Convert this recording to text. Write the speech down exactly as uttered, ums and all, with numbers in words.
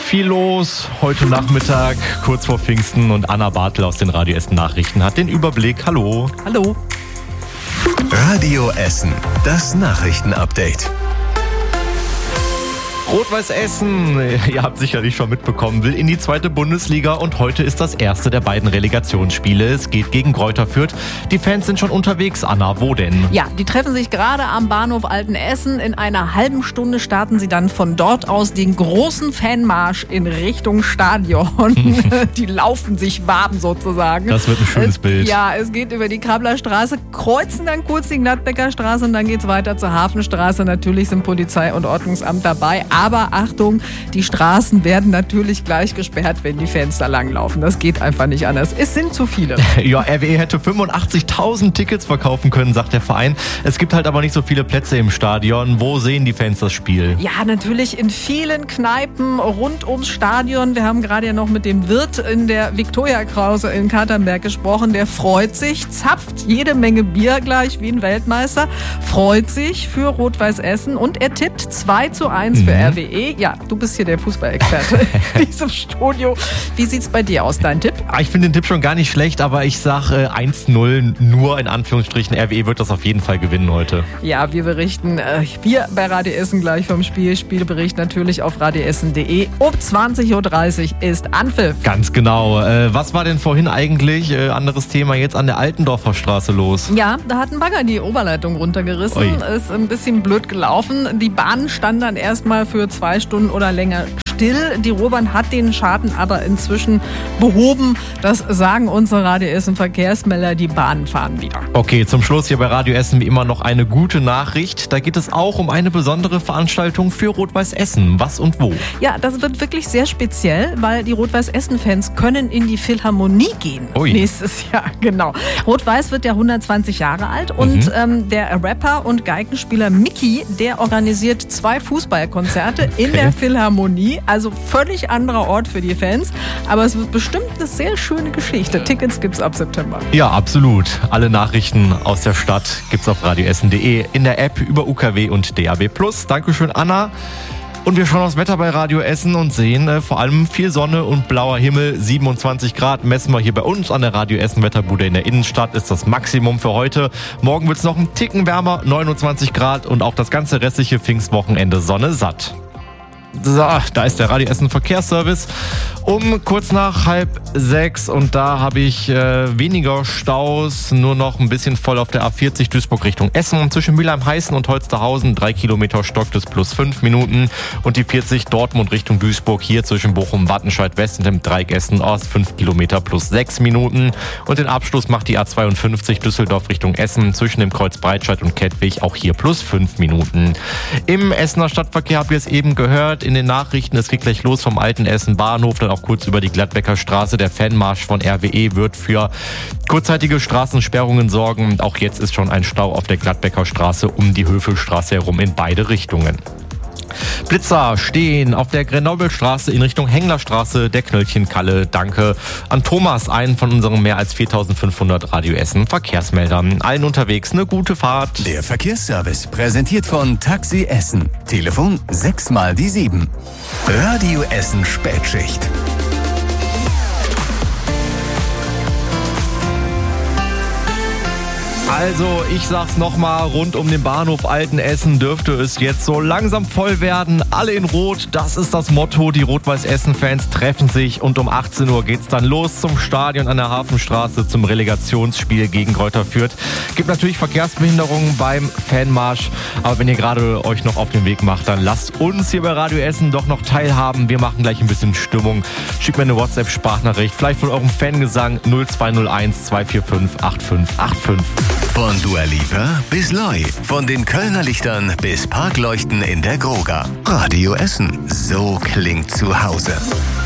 Viel los heute Nachmittag, kurz vor Pfingsten, und Anna Bartel aus den Radio Essen Nachrichten hat den Überblick. Hallo. Hallo. Radio Essen, das Nachrichtenupdate. Rot-Weiß Essen, ihr habt sicherlich schon mitbekommen, will in die zweite Bundesliga und heute ist das erste der beiden Relegationsspiele. Es geht gegen Greuther Fürth. Die Fans sind schon unterwegs. Anna, wo denn? Ja, die treffen sich gerade am Bahnhof Altenessen. In einer halben Stunde starten sie dann von dort aus den großen Fanmarsch in Richtung Stadion. Die laufen sich warm sozusagen. Das wird ein schönes es, Bild. Ja, es geht über die Krabblerstraße, kreuzen dann kurz die Gladbecker Straße und dann geht es weiter zur Hafenstraße. Natürlich sind Polizei und Ordnungsamt dabei. Aber Achtung, die Straßen werden natürlich gleich gesperrt, wenn die Fans da langlaufen. Das geht einfach nicht anders. Es sind zu viele. Ja, R W E hätte fünfundachtzigtausend Tickets verkaufen können, sagt der Verein. Es gibt halt aber nicht so viele Plätze im Stadion. Wo sehen die Fans das Spiel? Ja, natürlich in vielen Kneipen rund ums Stadion. Wir haben gerade ja noch mit dem Wirt in der Viktoria Krause in Katernberg gesprochen. Der freut sich, zapft jede Menge Bier gleich wie ein Weltmeister, freut sich für Rot-Weiß Essen und er tippt zwei zu eins für R W E. Ja, du bist hier der Fußballexperte in diesem Studio. Wie sieht's bei dir aus, dein Tipp? Ich finde den Tipp schon gar nicht schlecht, aber ich sage äh, eins null, nur in Anführungsstrichen. R W E wird das auf jeden Fall gewinnen heute. Ja, wir berichten, äh, wir bei Radio Essen gleich vom Spiel. Spielbericht natürlich auf radioessen punkt de. Um zwanzig Uhr dreißig ist Anpfiff. Ganz genau. Äh, was war denn vorhin eigentlich, äh, anderes Thema, jetzt an der Altendorfer Straße los? Ja, da hat ein Bagger die Oberleitung runtergerissen. Ui. Ist ein bisschen blöd gelaufen. Die Bahn stand dann erstmal für zwei Stunden oder länger still. Die Robahn hat den Schaden aber inzwischen behoben. Das sagen unsere Radio Essen Verkehrsmelder. Die Bahnen fahren wieder. Okay, zum Schluss hier bei Radio Essen wie immer noch eine gute Nachricht. Da geht es auch um eine besondere Veranstaltung für Rot-Weiß Essen. Was und wo? Ja, das wird wirklich sehr speziell, weil die Rot-Weiß Essen-Fans können in die Philharmonie gehen. Ui. Nächstes Jahr, genau. Rot-Weiß wird ja hundertzwanzig Jahre alt und Mhm. ähm, der Rapper und Geigenspieler Mickey, der organisiert zwei Fußballkonzerte in Okay. der Philharmonie. Also völlig anderer Ort für die Fans. Aber es wird bestimmt eine sehr schöne Geschichte. Tickets gibt's ab September. Ja, absolut. Alle Nachrichten aus der Stadt gibt's auf radioessen punkt de, in der App, über U K W und D A B plus. Dankeschön, Anna. Und wir schauen aufs Wetter bei Radio Essen und sehen äh, vor allem viel Sonne und blauer Himmel. siebenundzwanzig Grad messen wir hier bei uns an der Radio Essen Wetterbude in der Innenstadt. Ist das Maximum für heute. Morgen wird's noch einen Ticken wärmer, neunundzwanzig Grad und auch das ganze restliche Pfingstwochenende Sonne satt. So, da ist der Radio Essen Verkehrsservice um kurz nach halb sechs und da habe ich äh, weniger Staus, nur noch ein bisschen voll auf der A vierzig Duisburg Richtung Essen. Zwischen Mülheim-Heißen und Holsterhausen drei Kilometer stockt es plus fünf Minuten und die vierzig Dortmund Richtung Duisburg hier zwischen Bochum, Wattenscheid West und dem Dreieck Essen-Ost fünf Kilometer plus sechs Minuten und den Abschluss macht die A zweiundfünfzig Düsseldorf Richtung Essen zwischen dem Kreuz Breitscheid und Kettwig auch hier plus fünf Minuten. Im Essener Stadtverkehr habt ihr es eben gehört in den Nachrichten, es geht gleich los vom alten Essen Bahnhof, dann auch kurz über die Gladbecker Straße. Der Fanmarsch von R W E wird für kurzzeitige Straßensperrungen sorgen. Und auch jetzt ist schon ein Stau auf der Gladbecker Straße um die Höfelstraße herum in beide Richtungen. Blitzer stehen auf der Grenoble-Straße in Richtung Henglerstraße, der Knöllchenkalle. Danke an Thomas, einen von unseren mehr als viertausendfünfhundert Radio Essen Verkehrsmeldern. Allen unterwegs eine gute Fahrt. Der Verkehrsservice präsentiert von Taxi Essen. Telefon sechs mal die sieben. Radio Essen Spätschicht. Also, ich sag's nochmal, rund um den Bahnhof Altenessen dürfte es jetzt so langsam voll werden. Alle in Rot, das ist das Motto. Die Rot-Weiß-Essen-Fans treffen sich und um achtzehn Uhr geht's dann los zum Stadion an der Hafenstraße zum Relegationsspiel gegen Greuther Fürth. Gibt natürlich Verkehrsbehinderungen beim Fanmarsch, aber wenn ihr gerade euch noch auf den Weg macht, dann lasst uns hier bei Radio Essen doch noch teilhaben. Wir machen gleich ein bisschen Stimmung. Schickt mir eine WhatsApp-Sprachnachricht, vielleicht von eurem Fangesang null zwei null eins zwei vier fünf acht fünf acht fünf. Von Dua Lipa bis Loi, von den Kölner Lichtern bis Parkleuchten in der Groga. Radio Essen, so klingt zu Hause.